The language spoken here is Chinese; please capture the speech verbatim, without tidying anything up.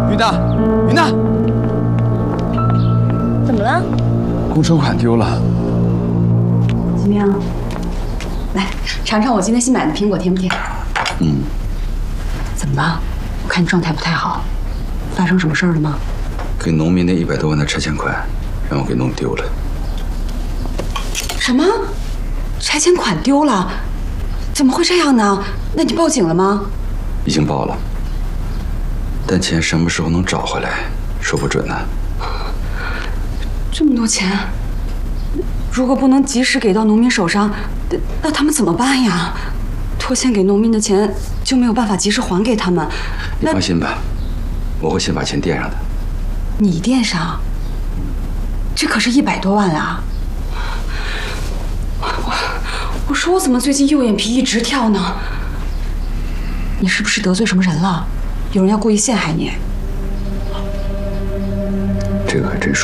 云娜，云娜， 怎么了？ 工程款丢了。 怎么样？来尝尝我今天新买的苹果，甜不甜？ 嗯。 怎么了？我看你状态不太好，发生什么事儿了吗？ 给农民那一百多万的拆迁款，让我给弄丢了。 什么？拆迁款丢了？怎么会这样呢？那你报警了吗？ 已经报了，但钱什么时候能找回来，说不准呢。 这么多钱，如果不能及时给到农民手上，那那他们怎么办呀？拖欠给农民的钱就没有办法及时还给他们。 你放心吧，我会先把钱垫上的。 你垫上？这可是一百多万啊！我我说我怎么最近右眼皮一直跳呢？你是不是得罪什么人了？有人要故意陷害你？ 这个还真说。